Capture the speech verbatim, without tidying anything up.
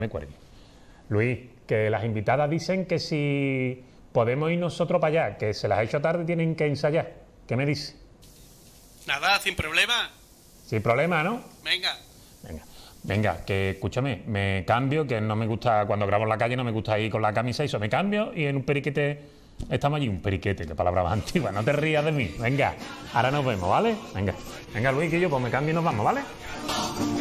Me cuelgue. Luis, que las invitadas dicen que si podemos ir nosotros para allá, que se las ha hecho tarde y tienen que ensayar. ¿Qué me dice? Nada, sin problema. Sin problema, ¿no? Venga. Venga, venga, que escúchame, me cambio, que no me gusta, cuando grabo en la calle no me gusta ir con la camisa y eso, me cambio y en un periquete estamos allí. Un periquete, qué palabra más antigua, no te rías de mí. Venga, ahora nos vemos, ¿vale? Venga, venga Luis, que yo pues me cambio y nos vamos, ¿vale?